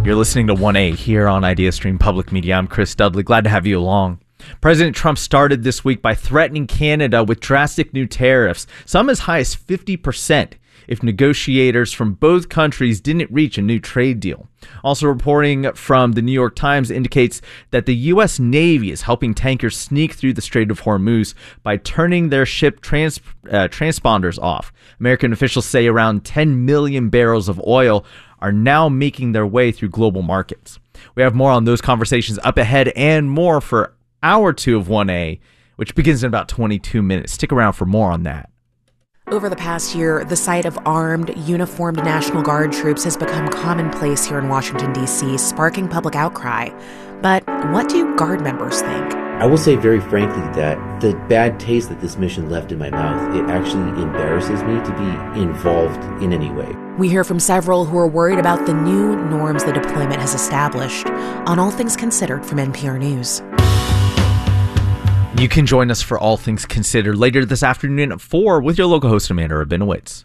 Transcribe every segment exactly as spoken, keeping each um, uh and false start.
You're listening to one A here on IdeaStream Public Media. I'm Chris Dudley. Glad to have you along. President Trump started this week by threatening Canada with drastic new tariffs, some as high as fifty percent, if negotiators from both countries didn't reach a new trade deal. Also, reporting from the New York Times indicates that the U S Navy is helping tankers sneak through the Strait of Hormuz by turning their ship trans, uh, transponders off. American officials say around ten million barrels of oil are now making their way through global markets. We have more on those conversations up ahead and more for hour two of one A, which begins in about twenty-two minutes. Stick around for more on that. Over the past year, the sight of armed, uniformed National Guard troops has become commonplace here in Washington, D C, sparking public outcry. But what do Guard members think? I will say very frankly that the bad taste that this mission left in my mouth, it actually embarrasses me to be involved in any way. We hear from several who are worried about the new norms the deployment has established. On All Things Considered from N P R News. You can join us for All Things Considered later this afternoon at four with your local host, Amanda Rabinowitz.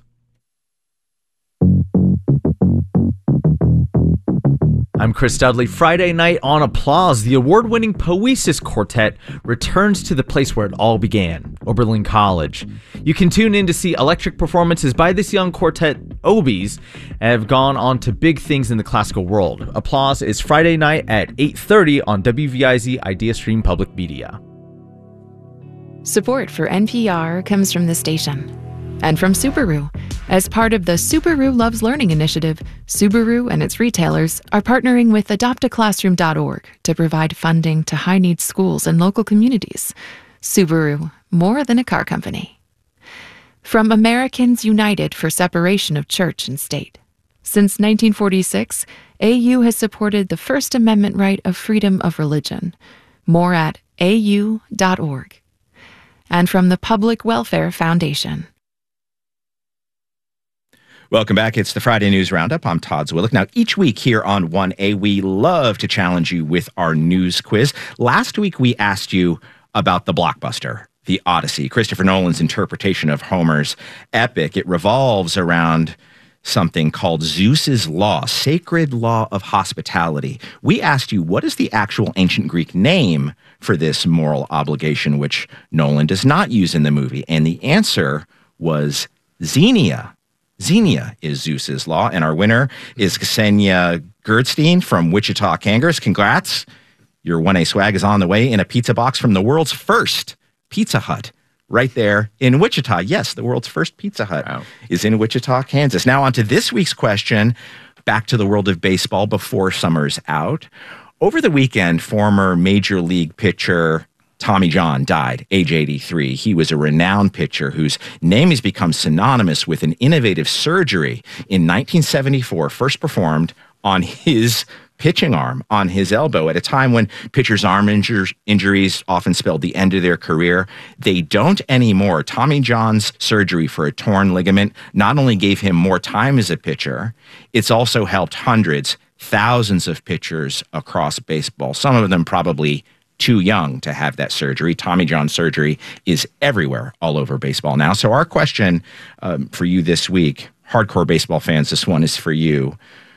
I'm Chris Dudley. Friday night on Applause, the award-winning Poesis Quartet returns to the place where it all began, Oberlin College. You can tune in to see electric performances by this young quartet, Obies, have gone on to big things in the classical world. Applause is Friday night at eight thirty on W V I Z IdeaStream Public Media. Support for N P R comes from the station and from Subaru. As part of the Subaru Loves Learning initiative, Subaru and its retailers are partnering with adopt a classroom dot org to provide funding to high-needs schools and local communities. Subaru, more than a car company. From Americans United for Separation of Church and State. Since nineteen forty-six, A U has supported the First Amendment right of freedom of religion. More at A U dot org. And from the Public Welfare Foundation. Welcome back. It's the Friday News Roundup. I'm Todd Zwillich. Now, each week here on one A, we love to challenge you with our news quiz. Last week, we asked you about the blockbuster, The Odyssey, Christopher Nolan's interpretation of Homer's epic. It revolves around something called Zeus's Law, sacred law of hospitality. We asked you, what is the actual ancient Greek name for this moral obligation, which Nolan does not use in the movie? And the answer was Xenia. Xenia is Zeus's law, and our winner is Ksenia Gerdstein from Wichita, Kansas. Congrats. Your one A swag is on the way in a pizza box from the world's first Pizza Hut right there in Wichita. Yes, the world's first Pizza Hut wow. is in Wichita, Kansas. Now on to this week's question, back to the world of baseball before summer's out. Over the weekend, former Major League pitcher Tommy John died, age eighty-three. He was a renowned pitcher whose name has become synonymous with an innovative surgery in nineteen seventy-four, first performed on his pitching arm, on his elbow, at a time when pitchers' arm injur- injuries often spelled the end of their career. They don't anymore. Tommy John's surgery for a torn ligament not only gave him more time as a pitcher, it's also helped hundreds, thousands of pitchers across baseball, some of them probably too young to have that surgery. Tommy John surgery is everywhere, all over baseball now. So our question um, for you this week, hardcore baseball fans, this one is for you,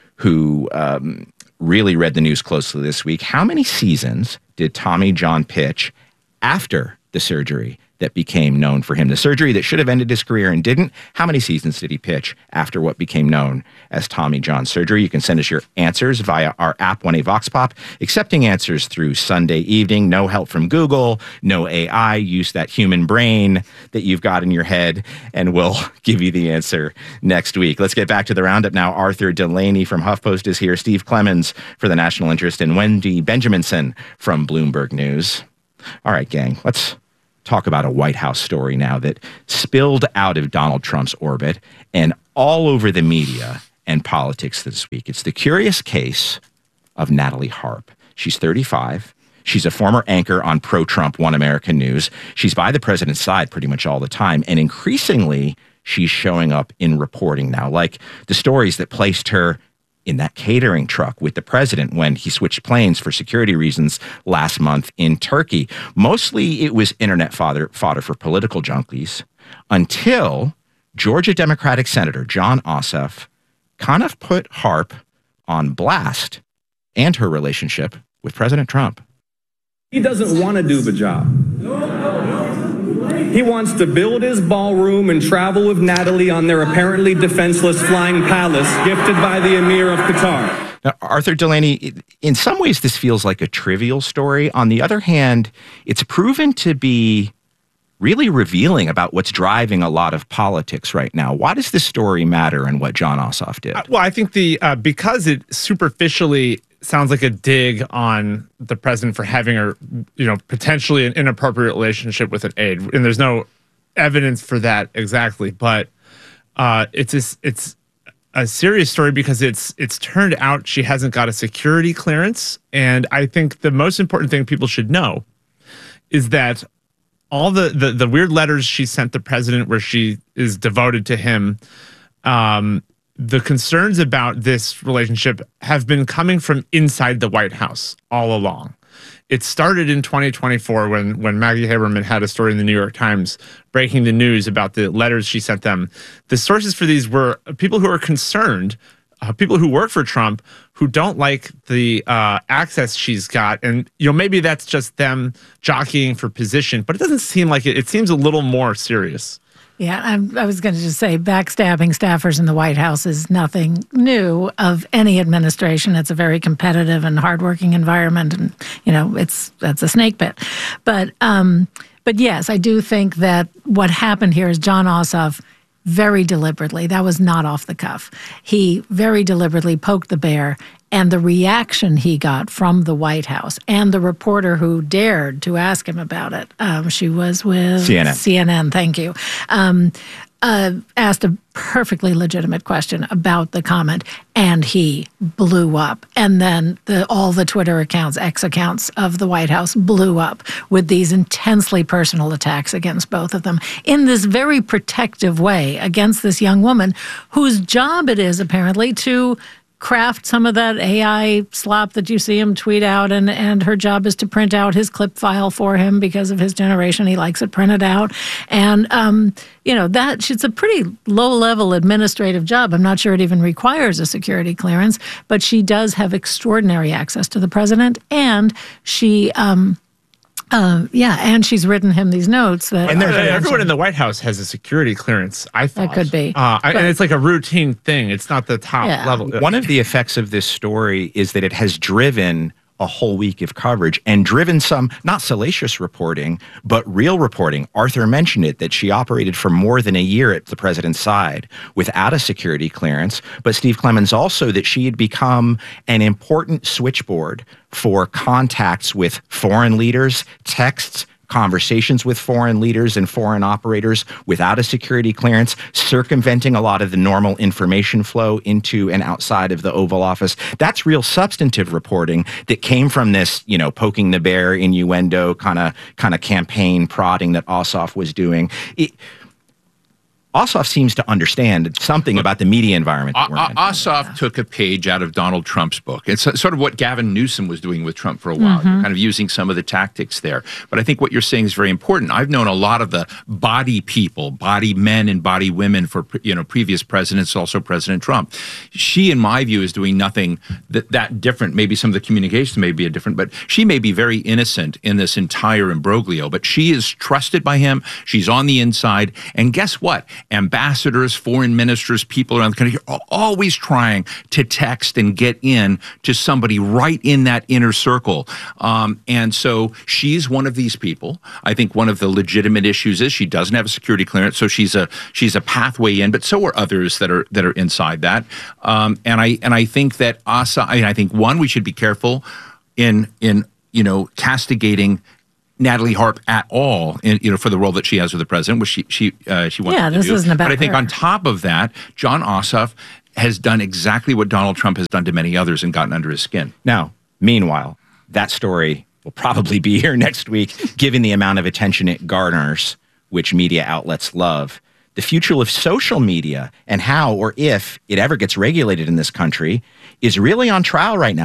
who um, really read the news closely this week. How many seasons did Tommy John pitch after the surgery that became known for him? The surgery that should have ended his career and didn't. How many seasons did he pitch after what became known as Tommy John surgery? You can send us your answers via our app, one A Vox Pop, accepting answers through Sunday evening. No help from Google, no A I. Use that human brain that you've got in your head, and we'll give you the answer next week. Let's get back to the roundup now. Arthur Delaney from HuffPost is here. Steve Clemens for the National Interest, and Wendy Benjaminson from Bloomberg News. All right, gang, let's talk about a White House story now that spilled out of Donald Trump's orbit and all over the media and politics this week. It's the curious case of Natalie Harp. She's thirty-five. She's a former anchor on pro-Trump One American News. She's by the president's side pretty much all the time. And increasingly, she's showing up in reporting now, like the stories that placed her in that catering truck with the president when he switched planes for security reasons last month in Turkey. Mostly it was internet fodder, fodder for political junkies until Georgia Democratic Senator Jon Ossoff kind of put Harp on blast and her relationship with President Trump. He doesn't want to do the job. He wants to build his ballroom and travel with Natalie on their apparently defenseless flying palace gifted by the Emir of Qatar. Now, Arthur Delaney, in some ways this feels like a trivial story. On the other hand, it's proven to be really revealing about what's driving a lot of politics right now. Why does this story matter and what Jon Ossoff did? Well, I think the uh, because it superficially sounds like a dig on the president for having a, you know, potentially an inappropriate relationship with an aide, and there's no evidence for that exactly, but uh, it's a, it's a serious story because it's it's turned out she hasn't got a security clearance, and I think the most important thing people should know is that all the, the, the weird letters she sent the president where she is devoted to him, um, the concerns about this relationship have been coming from inside the White House all along. It started in twenty twenty-four when, when Maggie Haberman had a story in the New York Times breaking the news about the letters she sent them. The sources for these were people who are concerned, uh, people who work for Trump, who don't like the uh, access she's got. And, you know, maybe that's just them jockeying for position, but it doesn't seem like it. It seems a little more serious. Yeah, I'm, I was going to just say backstabbing staffers in the White House is nothing new of any administration. It's a very competitive and hardworking environment, and you know, it's that's a snake pit. But um, but yes, I do think that what happened here is Jon Ossoff very deliberately, that was not off the cuff. He very deliberately poked the bear, and the reaction he got from the White House and the reporter who dared to ask him about it, um, she was with C N N. C N N, thank you, um, uh, asked a perfectly legitimate question about the comment, and he blew up. And then the, all the Twitter accounts, X accounts of the White House blew up with these intensely personal attacks against both of them in this very protective way against this young woman whose job it is apparently to craft some of that A I slop that you see him tweet out, and, and her job is to print out his clip file for him because of his generation. He likes it printed out. And, um, you know, that it's a pretty low-level administrative job. I'm not sure it even requires a security clearance, but she does have extraordinary access to the president, and she... Um, Um, yeah, and she's written him these notes that. And there's, everyone in the White House has a security clearance, I thought. That could be. Uh, but, and it's like a routine thing. It's not the top yeah. level. One of the effects of this story is that it has driven a whole week of coverage and driven some, not salacious reporting, but real reporting. Arthur mentioned it, that she operated for more than a year at the president's side without a security clearance. But Steve Clemons also that she had become an important switchboard for contacts with foreign leaders, texts, conversations with foreign leaders and foreign operators without a security clearance, circumventing a lot of the normal information flow into and outside of the Oval Office. That's real substantive reporting that came from this, you know, poking the bear innuendo kind of kind of campaign prodding that Ossoff was doing. It, Ossoff seems to understand something about the media environment that we're in. Ossoff took a page out of Donald Trump's book. It's sort of what Gavin Newsom was doing with Trump for a while, mm-hmm. kind of using some of the tactics there. But I think what you're saying is very important. I've known a lot of the body people, body men and body women for, you know, previous presidents, also President Trump. She, in my view, is doing nothing that, that different. Maybe some of the communication may be a different, but she may be very innocent in this entire imbroglio. But she is trusted by him. She's on the inside. And guess what? Ambassadors, foreign ministers, people around the country are always trying to text and get in to somebody right in that inner circle. Um, and so she's one of these people. I think one of the legitimate issues is she doesn't have a security clearance, so she's a she's a pathway in. But so are others that are that are inside that. Um, and I and I think that Asa. I, mean, I think one, we should be careful in in you know castigating Natalie Harp at all, in, you know, for the role that she has with the president, which she she uh, she wants yeah, to this do. isn't about But I think her. on top of that, Jon Ossoff has done exactly what Donald Trump has done to many others and gotten under his skin. Now, meanwhile, that story will probably be here next week, given the amount of attention it garners, which media outlets love. The future of social media and how or if it ever gets regulated in this country is really on trial right now.